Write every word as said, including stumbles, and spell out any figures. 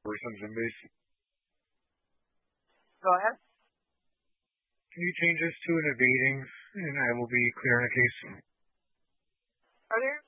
person's invasive. Go ahead. Can you change this to an evading, and I will be clearing a case? Are there